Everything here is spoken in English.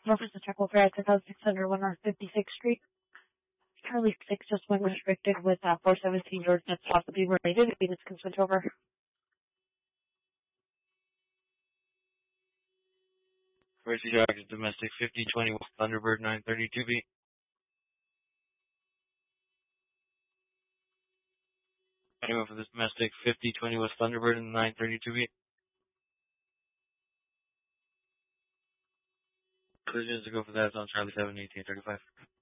Office of check over at 10,601 North 56th Street. Charlie 6 just went restricted with 417 yards that's possibly related. Units can switch over. Mercy Jog is domestic 5020 West Thunderbird 932B. Anyone for this domestic 5020 West Thunderbird in the 932B. Collisions to go for that is on Charlie 7 1835.